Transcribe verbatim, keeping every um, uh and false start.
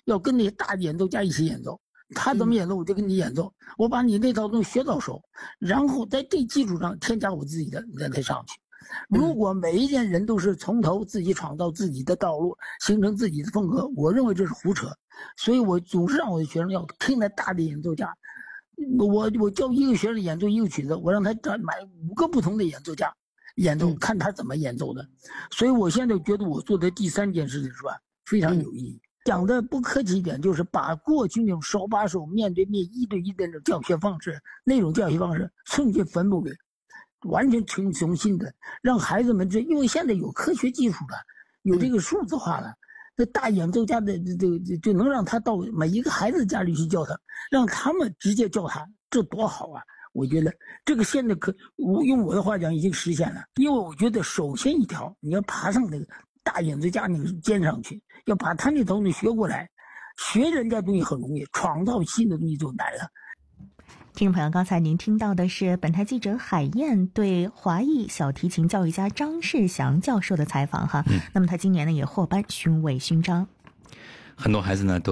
要跟那些大演奏家一起演奏。他怎么演奏我就跟你演奏，我把你那套东西学到手，然后在这基础上添加我自己的再再上去。如果每一件人都是从头自己创造自己的道路，形成自己的风格，我认为这是胡扯。所以我总是让我的学生要听那大的演奏家。我我教一个学生演奏一个曲子，我让他买五个不同的演奏家演奏，看他怎么演奏的。所以我现在觉得我做的第三件事情是吧，非常有意义。讲的不客气一点，就是把过去那种手把手、面对面、一对一的那种教学方式，那种教学方式，送进坟墓里，完全重重新的让孩子们这，因为现在有科学技术了，有这个数字化了，那大演奏家的这这就能让他到每一个孩子家里去教他，让他们直接教他，这多好啊！我觉得这个现在可，我用我的话讲已经实现了，因为我觉得首先一条，你要爬上那个大演奏家那个肩上去，要把他那东西学过来，学人家东西很容易，创造新的东西就难了。 听众朋友，刚才您听到的是本台记者海燕对华裔小提琴教育家张世祥教授的采访哈。嗯、那么他今年呢也获颁勋位勋章。 很多孩子呢都